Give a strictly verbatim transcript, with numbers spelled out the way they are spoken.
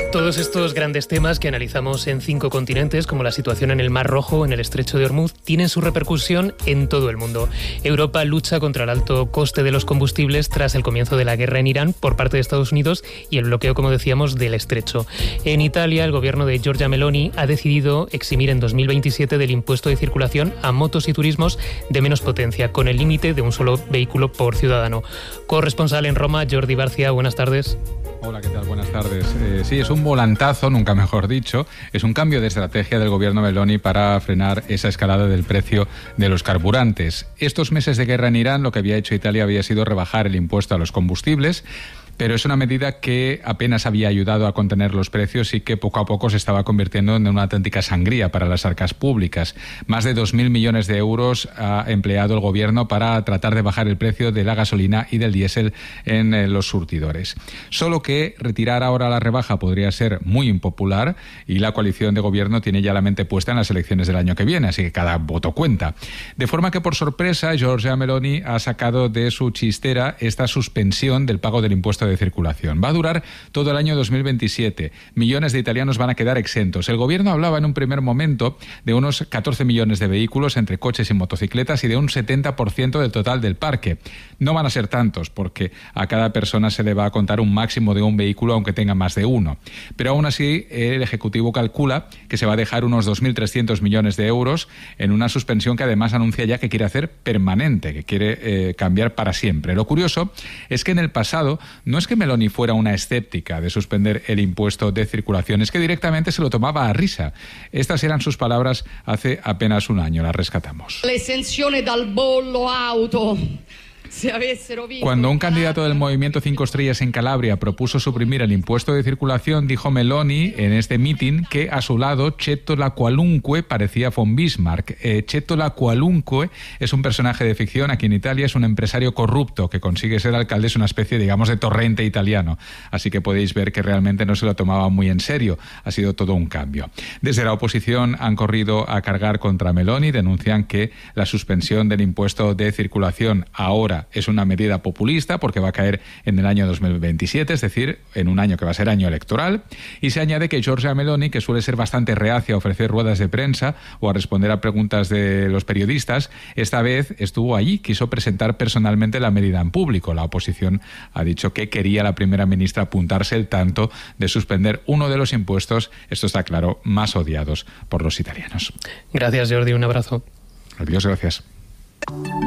Todos estos grandes temas que analizamos en cinco continentes, como la situación en el Mar Rojo o en el Estrecho de Hormuz, tienen su repercusión en todo el mundo. Europa lucha contra el alto coste de los combustibles tras el comienzo de la guerra en Irán por parte de Estados Unidos y el bloqueo, como decíamos, del Estrecho. En Italia, el gobierno de Giorgia Meloni ha decidido eximir en dos mil veintisiete del impuesto de circulación a motos y turismos de menos potencia, con el límite de un solo vehículo por ciudadano. Corresponsal en Roma, Jordi Barcia, buenas tardes. Hola, ¿qué tal? Buenas tardes. Eh, sí, es un volantazo, nunca mejor dicho. Es un cambio de estrategia del gobierno Meloni para frenar esa escalada del precio de los carburantes. Estos meses de guerra en Irán, lo que había hecho Italia había sido rebajar el impuesto a los combustibles, pero es una medida que apenas había ayudado a contener los precios y que poco a poco se estaba convirtiendo en una auténtica sangría para las arcas públicas. Más de dos mil millones de euros ha empleado el gobierno para tratar de bajar el precio de la gasolina y del diésel en eh, los surtidores. Solo que retirar ahora la rebaja podría ser muy impopular y la coalición de gobierno tiene ya la mente puesta en las elecciones del año que viene, así que cada voto cuenta. De forma que, por sorpresa, Giorgia Meloni ha sacado de su chistera esta suspensión del pago del impuesto de circulación. Va a durar todo el año dos mil veintisiete. Millones de italianos van a quedar exentos. El gobierno hablaba en un primer momento de unos catorce millones de vehículos entre coches y motocicletas y de un setenta por ciento del total del parque. No van a ser tantos porque a cada persona se le va a contar un máximo de un vehículo aunque tenga más de uno. Pero aún así el Ejecutivo calcula que se va a dejar unos dos mil trescientos millones de euros en una suspensión que además anuncia ya que quiere hacer permanente, que quiere eh, cambiar para siempre. Lo curioso es que en el pasado no es que Meloni fuera una escéptica de suspender el impuesto de circulación, es que directamente se lo tomaba a risa. Estas eran sus palabras hace apenas un año, las rescatamos. L'esenzione dal bollo auto. Cuando un candidato del Movimiento cinco Estrellas en Calabria propuso suprimir el impuesto de circulación, dijo Meloni en este mitin que a su lado Cetto la Qualunque parecía von Bismarck. Eh, Cetto la Qualunque es un personaje de ficción. Aquí en Italia es un empresario corrupto que consigue ser alcalde, es una especie, digamos, de Torrente italiano. Así que podéis ver que realmente no se lo tomaba muy en serio. Ha sido todo un cambio. Desde la oposición han corrido a cargar contra Meloni, denuncian que la suspensión del impuesto de circulación ahora es una medida populista porque va a caer en el año dos mil veintisiete, es decir, en un año que va a ser año electoral, y se añade que Giorgia Meloni, que suele ser bastante reacia a ofrecer ruedas de prensa o a responder a preguntas de los periodistas, esta vez estuvo allí, quiso presentar personalmente la medida en público. La oposición ha dicho que quería la primera ministra apuntarse el tanto de suspender uno de los impuestos, esto está claro, más odiados por los italianos. Gracias, Jordi, un abrazo. Adiós, gracias.